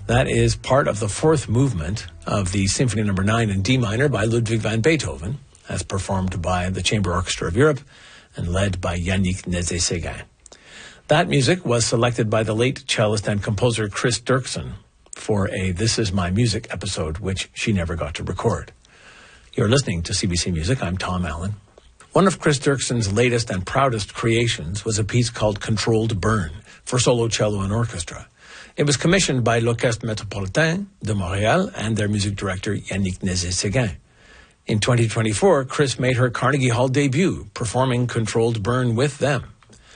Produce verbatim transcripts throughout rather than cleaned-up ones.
That is part of the fourth movement of the Symphony Number nine in D minor by Ludwig van Beethoven, as performed by the Chamber Orchestra of Europe and led by Yannick Nézet-Séguin. That music was selected by the late cellist and composer Chris Dirksen for a This Is My Music episode, which she never got to record. You're listening to C B C Music. I'm Tom Allen. One of Chris Dirksen's latest and proudest creations was a piece called Controlled Burn for solo cello and orchestra. It was commissioned by l'Orchestre Métropolitain de Montréal and their music director Yannick Nézet-Séguin. In twenty twenty-four, Chris made her Carnegie Hall debut, performing Controlled Burn with them.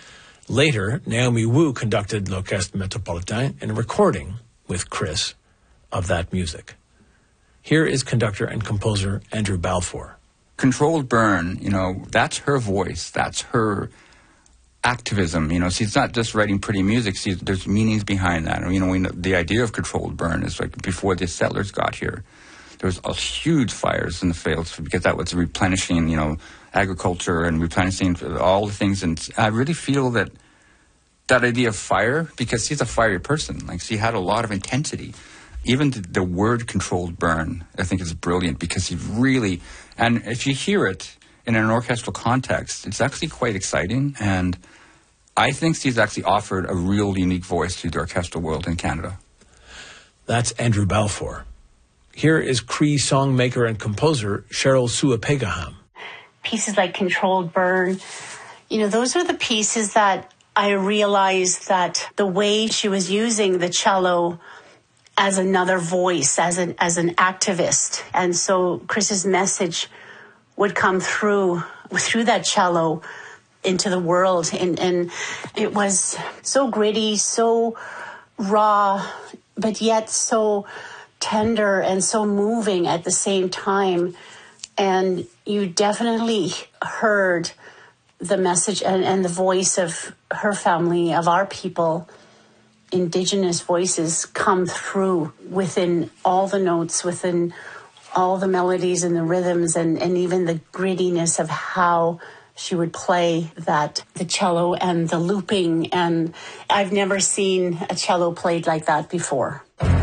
Later, Naomi Wu conducted l'Orchestre Métropolitain in a recording with Chris of that music. Here is conductor and composer Andrew Balfour. Controlled Burn, you know, that's her voice, that's her activism. You know, she's not just writing pretty music, she's, there's meanings behind that. And, you know, we know, the idea of Controlled Burn is like before the settlers got here, there was a huge fires in the fields because that was replenishing, you know, agriculture and replenishing all the things. And I really feel that that idea of fire, because she's a fiery person, like she had a lot of intensity. Even the, the word Controlled Burn, I think, is brilliant because she really, and if you hear it in an orchestral context, it's actually quite exciting. And I think she's actually offered a real unique voice to the orchestral world in Canada. That's Andrew Balfour. Here is Cree songmaker and composer Cheryl Suapegaham. Pieces like Controlled Burn, you know, those are the pieces that I realized that the way she was using the cello as another voice, as an as an activist. And so Chris's message would come through through that cello into the world. And, and it was so gritty, so raw, but yet so tender and so moving at the same time. And you definitely heard the message and, and the voice of her family, of our people, Indigenous voices come through within all the notes, within all the melodies and the rhythms, and, and even the grittiness of how she would play that, the cello and the looping. And I've never seen a cello played like that before.